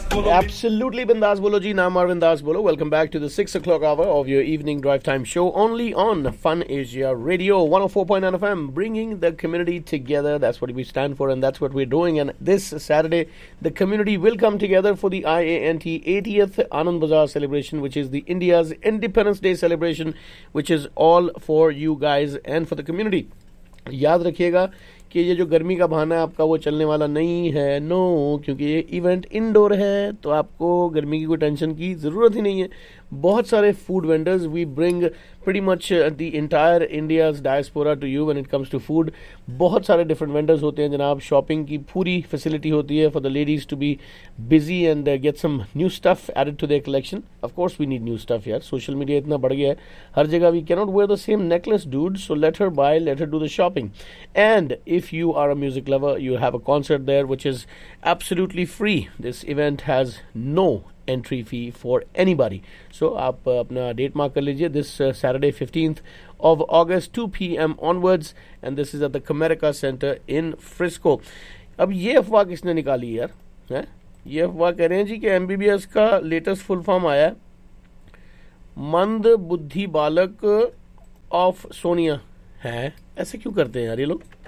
Absolutely Bindas Bolo ji, naam Arvindas Bolo. Welcome back to the 6 o'clock hour of your evening drive time show only on Fun Asia Radio 104.9 FM, bringing the community together. That's what we stand for and that's what we're doing. And this Saturday, the community will come together for the IANT 80th Anand Bazaar celebration, which is the India's Independence Day celebration, which is all for you guys and for the community. याद रखिएगा कि ये जो गर्मी का बहाना है आपका वो चलने वाला नहीं है, नो, क्योंकि ये इवेंट इंडोर है तो आपको गर्मी की कोई टेंशन की ज़रूरत ही नहीं है. बहुत सारे food vendors, we bring pretty much the entire India's diaspora to you when it comes to food. बहुत सारे different vendors होते हैं जनाब. शॉपिंग की पूरी facility होती है for the ladies to be busy and get some new stuff added to their collection. Of course we need new stuff यार. Social media इतना बढ़ गया है हर जगह. We cannot wear the same necklace, dude. So let her buy, let her do the shopping. And if you are a music lover, you have a concert there which is absolutely free. This event has no entry fee for anybody. So आप अपना date mark कर लीजिए. This Saturday 15th of August 2 p.m. onwards and this is at the Comerica Center in Frisco. अब ये अफवाह किसने निकाली यार है? ये अफवाह कह रहे हैं जी कि MBBS का लेटेस्ट फुल फॉर्म आया है मंद बुद्धि बालक ऑफ सोनिया है. ऐसे क्यों करते हैं यार ये लोग?